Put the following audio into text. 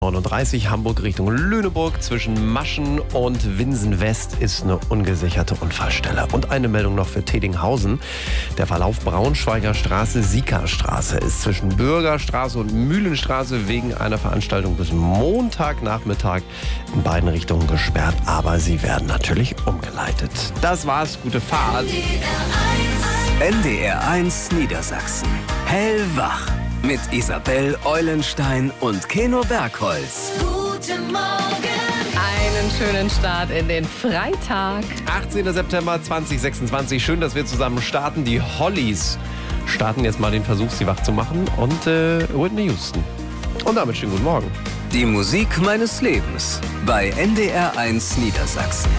39 Hamburg Richtung Lüneburg zwischen Maschen und Winsen West ist eine ungesicherte Unfallstelle. Und eine Meldung noch für Tedinghausen. Der Verlauf Braunschweiger Straße-Siekerstraße ist zwischen Bürgerstraße und Mühlenstraße wegen einer Veranstaltung bis Montagnachmittag in beiden Richtungen gesperrt. Aber sie werden natürlich umgeleitet. Das war's, gute Fahrt. NDR1 Niedersachsen. Hellwach. Mit Isabel Eulenstein und Keno Bergholz. Guten Morgen! Einen schönen Start in den Freitag. 18. September 2026. Schön, dass wir zusammen starten. Die Hollies starten jetzt mal den Versuch, sie wach zu machen. Und Whitney Houston. Und damit schönen guten Morgen. Die Musik meines Lebens bei NDR1 Niedersachsen.